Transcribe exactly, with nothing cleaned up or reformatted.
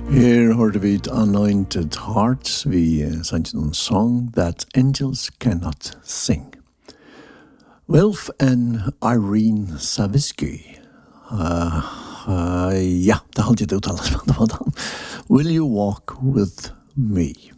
Her hørte vi et Anointed Hearts, vi sang en song that angels cannot sing. Wilf and Irene Savitsky. Uh, uh, ja, det har alltid uttalt på den. Will you walk with me?